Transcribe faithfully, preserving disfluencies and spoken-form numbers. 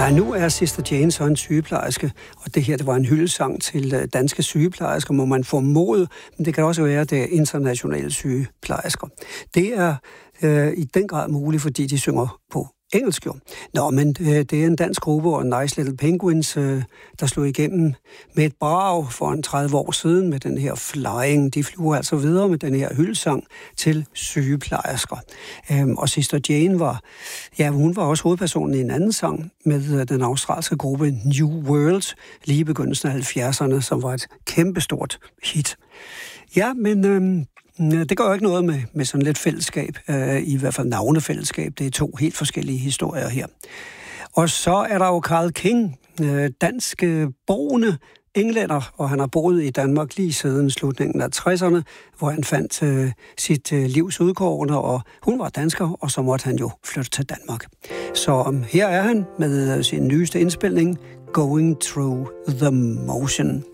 Nej, nu er Sister Jane så en sygeplejerske, og det her, det var en hyldesang til danske sygeplejersker, må man formode, men det kan også være, at det er internationale sygeplejersker. Det er øh, i den grad muligt, fordi de synger på engelsk jo. Nå, men øh, det er en dansk gruppe, og Nice Little Penguins, øh, der slog igennem med et brag for en tredive år siden med den her Flying. De flyver altså videre med den her hyldesang til sygeplejersker. Øhm, og Sister Jane var, ja, hun var også hovedpersonen i en anden sang med øh, den australske gruppe New World, lige i begyndelsen af halvfjerdserne, som var et kæmpestort hit. Ja, men Øh, det gør jo ikke noget med, med sådan lidt fællesskab, øh, i hvert fald navnefællesskab. Det er to helt forskellige historier her. Og så er der jo Carl King, øh, dansk øh, boende englænder, og han har boet i Danmark lige siden slutningen af tresserne, hvor han fandt øh, sit øh, livs udkårne, og hun var dansker, og så måtte han jo flytte til Danmark. Så um, her er han med øh, sin nyeste indspilning, Going Through the Motion.